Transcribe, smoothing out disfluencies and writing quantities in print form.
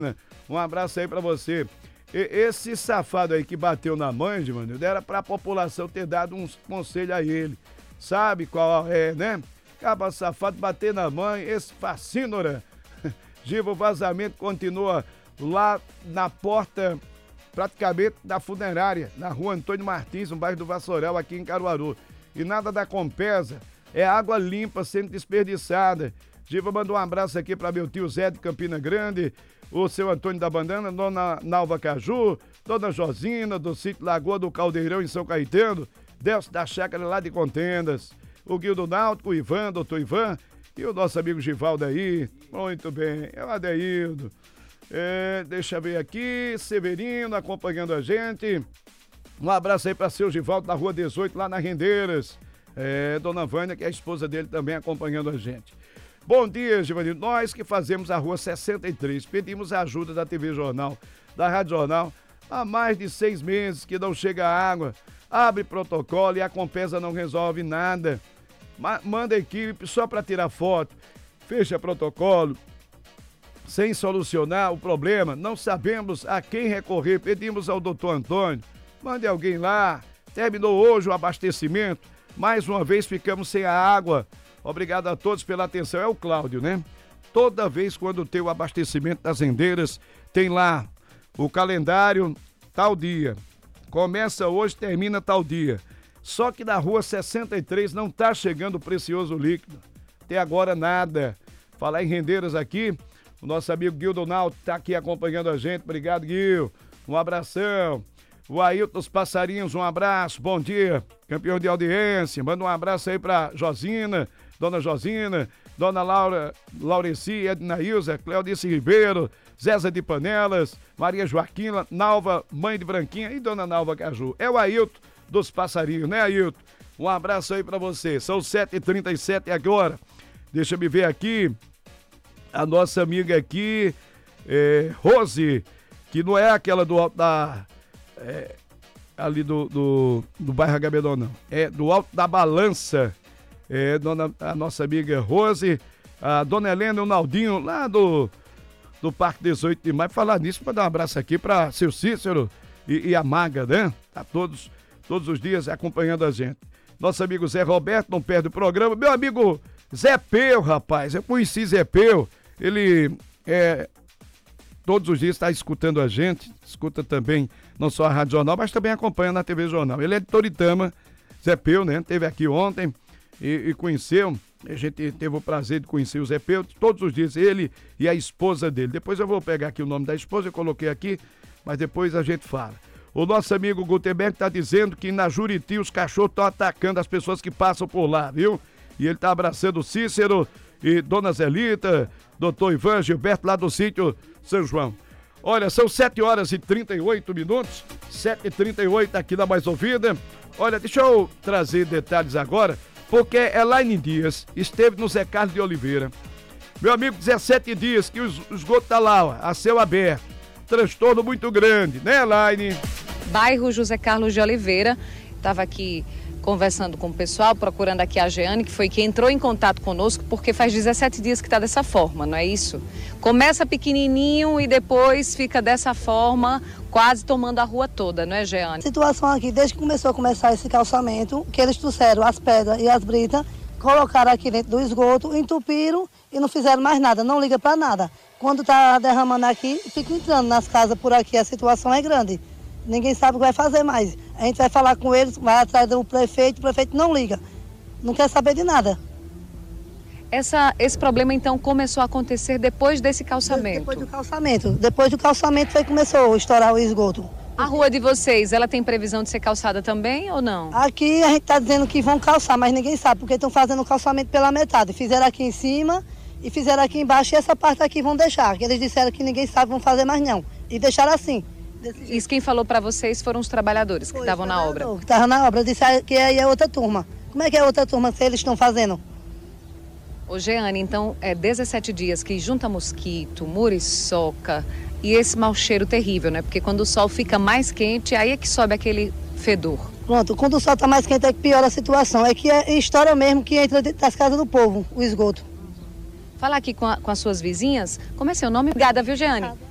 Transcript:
Um abraço aí pra você. Esse safado aí que bateu na mãe, mano, era pra população ter dado uns conselhos a ele. Sabe qual é, né? Acaba safado bater na mãe, esse fascínora. Giva, o vazamento continua lá na porta, praticamente, da funerária, na rua Antônio Martins, no bairro do Vassourel, aqui em Caruaru. E nada da Compesa, é água limpa sendo desperdiçada. Giva, manda um abraço aqui para meu tio Zé de Campina Grande, o seu Antônio da Bandana, dona Nalva Caju, dona Josina, do sítio Lagoa do Caldeirão, em São Caetano, Delcio da Chácara, lá de Contendas, o Guildo Náutico, o Ivan, doutor Ivan, e o nosso amigo Givaldo aí. Muito bem, é o Adeildo. Deixa eu ver aqui, Severino acompanhando a gente. Um abraço aí para seu Givaldo, na Rua 18, lá na Rendeiras. Dona Vânia, que é a esposa dele, também acompanhando a gente. Bom dia, Givanildo. Nós que fazemos a Rua 63, pedimos a ajuda da TV Jornal, da Rádio Jornal, há mais de 6 meses que não chega água. Abre protocolo e a Compesa não resolve nada. Manda equipe só para tirar foto, fecha protocolo, sem solucionar o problema. Não sabemos a quem recorrer. Pedimos ao doutor Antônio, mande alguém lá. Terminou hoje o abastecimento. Mais uma vez ficamos sem a água. Obrigado a todos pela atenção. É o Cláudio, né? Toda vez quando tem o abastecimento das rendeiras, tem lá o calendário, tal dia. Começa hoje, termina tal dia. Só que na Rua 63 não tá chegando o precioso líquido. Até agora nada. Falar em rendeiras aqui, o nosso amigo Guildo Náutico tá aqui acompanhando a gente. Obrigado, Gil. Um abração. O Ailton dos Passarinhos, um abraço. Bom dia, campeão de audiência. Manda um abraço aí pra Josina, dona Josina, dona Laureci, Edna Ilza, Cleodice Ribeiro, Zéza de Panelas, Maria Joaquina, Nalva, mãe de Branquinha e dona Nalva Caju. É o Ailton dos Passarinhos, né, Ailton? Um abraço aí pra você. São 7h37 agora. Deixa eu ver aqui. A nossa amiga aqui, Rose, que não é aquela do alto da... ali do bairro Agabedon, não. É do alto da Balança. A nossa amiga Rose, a dona Helena e o Naldinho, lá do Parque 18 de Maio. Falar nisso, para dar um abraço aqui para seu Cícero e a Maga, né? A todos os dias acompanhando a gente. Nosso amigo Zé Roberto, não perde o programa. Meu amigo Zé Peu, rapaz, eu conheci Zé Peu. Ele todos os dias está escutando a gente, escuta também não só a Rádio Jornal, mas também acompanha na TV Jornal. Ele é de Toritama, Zé Peu, né? Esteve aqui ontem e conheceu, a gente teve o prazer de conhecer o Zé Peu todos os dias, ele e a esposa dele. Depois eu vou pegar aqui o nome da esposa, eu coloquei aqui, mas depois a gente fala. O nosso amigo Gutenberg está dizendo que na Juriti os cachorros estão atacando as pessoas que passam por lá, viu? E ele está abraçando o Cícero e Dona Zelita, doutor Ivan Gilberto, lá do sítio São João. Olha, são 7h38, 7h38 aqui na Mais Ouvida. Olha, deixa eu trazer detalhes agora, porque Elaine Dias esteve no Zé Carlos de Oliveira. Meu amigo, 17 dias que o esgoto tá lá, ó, a céu aberto. Transtorno muito grande, né, Elaine? Bairro José Carlos de Oliveira. Estava aqui conversando com o pessoal, procurando aqui a Jeane, que foi quem entrou em contato conosco, porque faz 17 dias que está dessa forma, não é isso? Começa pequenininho e depois fica dessa forma, quase tomando a rua toda, não é, Jeane? A situação aqui, desde que começou a começar esse calçamento, que eles trouxeram as pedras e as britas, colocaram aqui dentro do esgoto, entupiram e não fizeram mais nada, não liga para nada. Quando está derramando aqui, fica entrando nas casas por aqui, a situação é grande. Ninguém sabe o que vai fazer mais. A gente vai falar com eles, vai atrás do prefeito, o prefeito não liga. Não quer saber de nada. Esse problema, então, começou a acontecer depois desse calçamento? Depois do calçamento. Depois do calçamento foi que começou a estourar o esgoto. A rua de vocês, ela tem previsão de ser calçada também ou não? Aqui a gente está dizendo que vão calçar, mas ninguém sabe, porque estão fazendo o calçamento pela metade. Fizeram aqui em cima e fizeram aqui embaixo e essa parte aqui vão deixar. Eles disseram que ninguém sabe, vão fazer mais não. E deixaram assim. Isso quem falou para vocês foram os trabalhadores que estavam na obra? Que estavam na obra, disseram que aí é outra turma. Como é que é outra turma se eles estão fazendo? Ô Jeane, então é 17 dias que junta mosquito, muriçoca e esse mau cheiro terrível, né? Porque quando o sol fica mais quente, aí é que sobe aquele fedor. Pronto, quando o sol está mais quente é que piora a situação. É que é história mesmo que entra dentro das casas do povo, o esgoto. Falar aqui com as suas vizinhas. Como é seu nome? Obrigada, viu, Jeane?